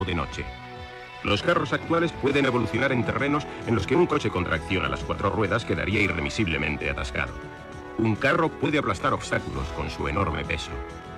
de noche. Los carros actuales pueden evolucionar en terrenos en los que un coche con tracción a las 4 ruedas quedaría irremisiblemente atascado. Un carro puede aplastar obstáculos con su enorme peso.